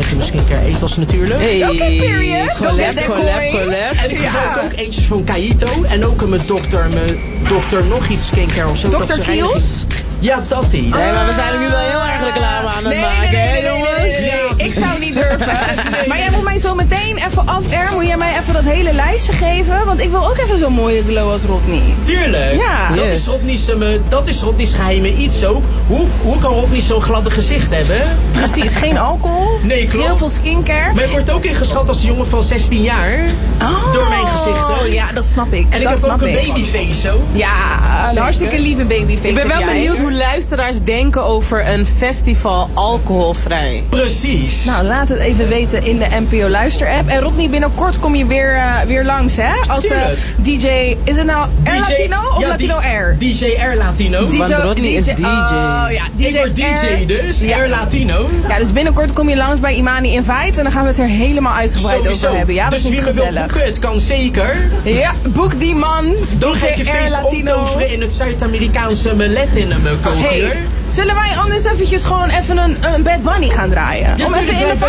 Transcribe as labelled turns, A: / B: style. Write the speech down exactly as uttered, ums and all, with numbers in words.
A: Consumer Skincare Ethos natuurlijk.
B: Hey,
C: Oké, okay, period.
B: collab, collab, collab.
A: En ik gebruik ja. ook eentjes van Kaito. En ook mijn dokter, mijn dokter nog iets skincare of zo.
C: dokter Kiels?
A: Ja, dat die.
B: Nee, maar we zijn er nu wel heel erg reclame aan het
C: nee,
B: maken,
C: nee, nee,
B: hè
C: nee,
B: jongens?
C: Nee, nee, nee, nee. Ik zou niet durven. nee, maar jij moet mij zo meteen even af-air, moet jij mij even dat hele lijstje geven? Want ik wil ook even zo'n mooie glow als Rodney.
A: Tuurlijk.
C: Ja.
A: Dat,
B: Yes.
A: is Rodney's, um, dat is Rodney's geheime iets ook. Hoe, hoe kan Rodney zo'n gladde gezicht hebben?
C: Precies, geen alcohol.
A: Nee, klopt.
C: Heel veel skincare.
A: Maar ik word ook ingeschat als een jongen van zestien jaar.
C: Oh,
A: door mijn gezicht ook.
C: Ja, dat snap ik.
A: En ik
C: dat
A: heb ook een
C: ik.
A: babyface zo.
C: Ja, een
A: Zeker.
C: hartstikke lieve babyface.
B: Ik ben wel
C: heb jij.
B: benieuwd hoe luisteraars denken over een festival alcoholvrij.
A: Precies.
C: Nou, laat het even weten in de N P O Luister app. En Rodney, binnenkort kom je weer, uh, weer langs, hè? Als uh, D J... Is het nou R Latino of
A: ja,
C: Latino
A: D-
C: R?
A: D J R Latino.
C: D J,
B: Want Rodney is D J.
C: Oh, ja, D J
A: Ik word D J
C: R.
A: dus.
C: Ja.
A: R Latino.
C: Ja, dus binnenkort kom je langs bij Imani Invite. En dan gaan we het er helemaal uitgebreid
A: Sowieso.
C: over hebben. Ja, dat
A: dus
C: vind
A: wie
C: ik
A: me wil
C: gezellig.
A: boeken, het kan zeker.
C: Ja, boek die man.
A: Dan
C: D
A: ga ik je
C: J R
A: face
C: Latino.
A: omtoveren in het Zuid-Amerikaanse Latinum cultuur.
C: Hey, zullen wij anders eventjes gewoon even een, een Bad Bunny gaan draaien?
A: Ja,
C: Om even
A: tuurlijk,
C: in de